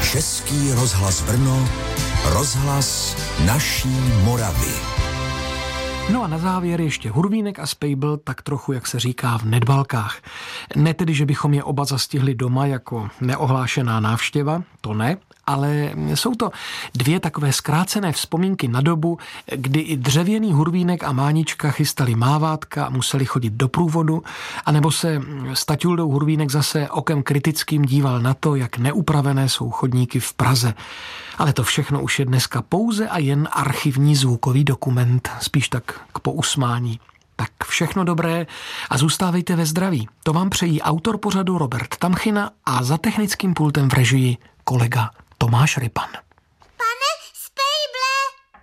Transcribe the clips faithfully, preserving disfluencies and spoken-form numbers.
Český rozhlas Brno, rozhlas naší Moravy. No a na závěr ještě Hurvínek a Spejbl, tak trochu, jak se říká, v nedbalkách. Ne tedy, že bychom je oba zastihli doma jako neohlášená návštěva, to ne, ale jsou to dvě takové zkrácené vzpomínky na dobu, kdy i dřevěný Hurvínek a Mánička chystali mávátka a museli chodit do průvodu, anebo se s Taťuldou Hurvínek zase okem kritickým díval na to, jak neupravené jsou chodníky v Praze. Ale to všechno už je dneska pouze a jen archivní zvukový dokument, spíš tak k pousmání. Tak všechno dobré a zůstávejte ve zdraví. To vám přejí autor pořadu Robert Tamchina a za technickým pultem v režii kolega Tomáš Rypan. Pane Spejble!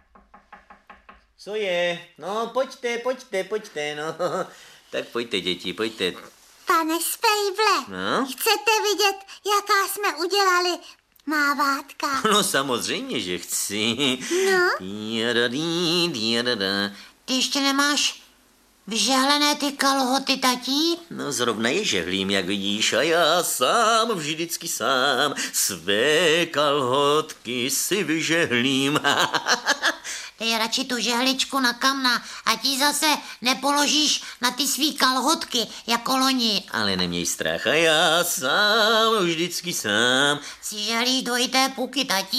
Co je? No, pojďte, pojďte, pojďte, no. Tak pojďte, děti, pojďte. Pane Spejble, No? chcete vidět, jaká jsme udělali mávátka? No samozřejmě, že chci. No? Diadadí, diadada. Ty ještě nemáš vyžehlené ty kalhoty, tatí? No zrovna je žehlím, jak vidíš, a já sám, vždycky sám, své kalhotky si vyžehlím. Dej radši tu žehličku na kamna, ať ji zase nepoložíš na ty svý kalhotky, jako loni. Ale neměj strach, a já sám, vždycky sám. Si žehlíš dvojité puky, tatí?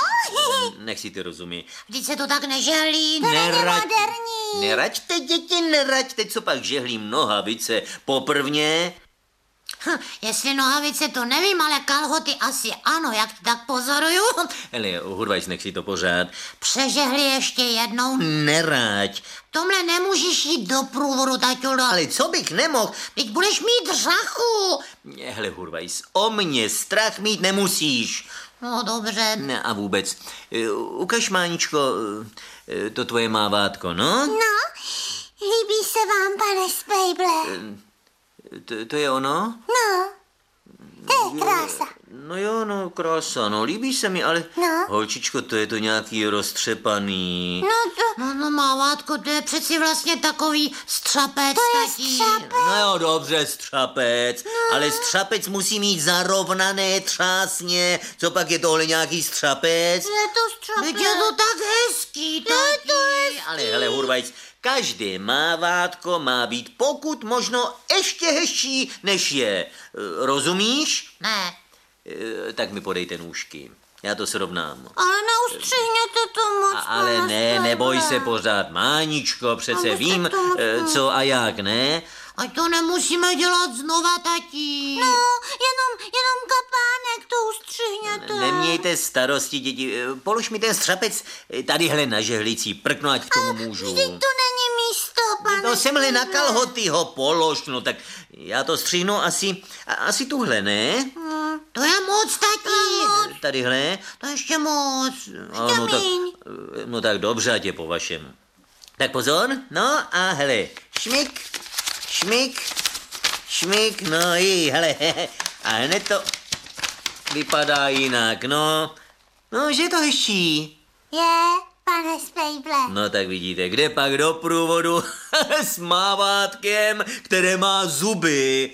Nech si to rozumí. Vždyť se to tak nežehlí. Nerad... Neraďte, děti, neraďte, co pak žehlím nohavice poprvně. Hm, jestli nohavice, to nevím, ale kalhoty asi ano, jak to tak pozoruju. Hele, Hurvajs, nech si to pořád. Přežehli ještě jednou. Neraď. Tomhle nemůžeš jít do průvodu, taťulo. Ale co bych nemohl? Teď budeš mít řachu. Hele, Hurvajs, o mě strach mít nemusíš. No dobře. Ne, a vůbec. Eh, Ukaž, Máničko, eh, to tvoje mávátko, no? No, líbí se vám, pane Spejble? To, to je ono? No, to je krása. No jo, no, krása, no, líbí se mi, ale... No. Holčičko, to je to nějaký roztřepaný. No to... No, no, mávátko, to je přeci vlastně takový střapec, To je tatí. střapec. No jo, dobře, střapec, no. Ale střapec musí mít zarovnané třásně. Co pak je tohle nějaký střapec? Je to střapec. Teď je to tak hezký, tatí. to hezký. Ale hele, Hurvajc, každé mávátko má být pokud možno ještě hezčí, než je. E, Rozumíš? Ne, E, Tak mi podejte nůžky. Já to srovnám. ale neustřihněte to moc, A, ale pane ne, Spejble. neboj se pořád, Máničko, přece Ale vím, tak to moc e, ne. co a jak, ne? Ať to nemusíme dělat znova, tatí. No, jenom, jenom kapánek to ustřihněte. Nemějte starosti, děti. E, Polož mi ten střapec e, tadyhle na žehlicí prkno, ať k tomu můžu. Vždyť to není místo, pane No semhle na Spejble. kalhoty ho polož, no tak já to střihnu asi, a- asi tuhle, ne? Hmm, to je moc, tatí. Tadyhle? To ještě moc. A, no, tak, míň. no tak dobře, ať je po vašem. Tak pozor, no a hele, šmik, šmik, šmik, no i, hele, a hned to vypadá jinak, no. No, že je to hezčí. Je, pane Spejble. No tak vidíte, kde pak do průvodu s mávátkem, které má zuby.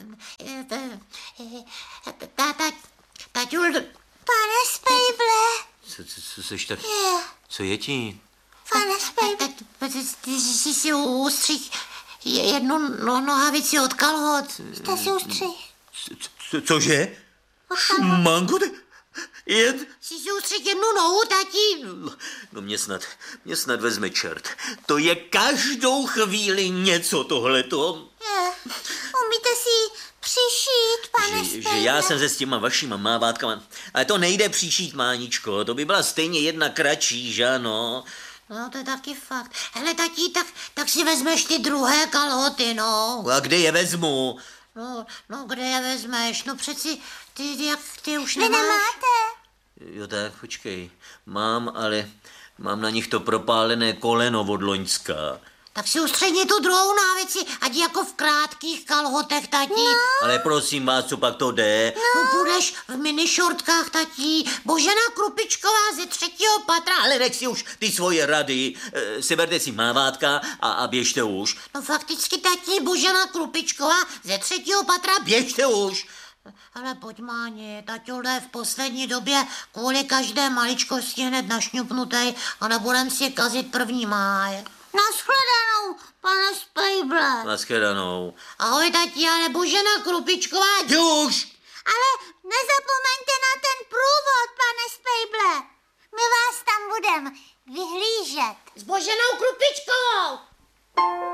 Ta, ta, taťul, pane Spejble. Co, co, co seš tak, Je, co je ti? pane Spejble. Ty jsi si ustřih jednu no, nohavici od kalhot. Jste si ustřih. Co, co, cože? Od kalhot. Mango, jen... Jsi si ustřih jednu nohu, tatí. No mě snad, mě snad vezme čert. To je každou chvíli něco tohleto. Je, umíte si přišít, pane Že, Spejble. že já jsem se s těma vašima mávátkama... Ale to nejde přišít, Máničko. To by byla stejně jedna kratší, že ano? No, to je taky fakt. Hele, tatí, tak, tak si vezmeš ty druhé kalhoty, no. A kde je vezmu? No, no, kde je vezmeš? No přeci, ty, ty jak ty už Vy nemáš. nemáte? Jo tak, počkej. Mám, ale mám na nich to propálené koleno od loňska. Tak si ustředni tu druhou návici, ať jako v krátkých kalhotech, tatí. No. Ale prosím vás, co pak to jde? No, půjdeš v minišortkách, tatí. Božena Krupičková ze třetího patra. Ale nech si už ty svoje rady. E, seberte si mávátka a, a běžte už. No fakticky, tatí, Božena Krupičková ze třetího patra. Běžte už. Ale pojď, Máni, taťule v poslední době kvůli každé maličkosti hned našňupnutej a nebudem si kazit první máj. Naschledanou, pane Spejble. Naschledanou. Ahoj, tati, ale Božena Krupičková. Už! Ale nezapomeňte na ten průvod, pane Spejble. My vás tam budeme vyhlížet. S Boženou Krupičkovou.